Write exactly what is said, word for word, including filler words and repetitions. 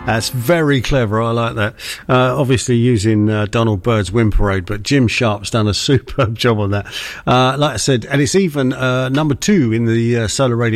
That's very clever. I like that. Uh, obviously using uh, Donald Byrd's Wind Parade, but Jim Sharp's done a superb job on that. Uh, like I said, and it's even uh, number two in the uh, Solar Radio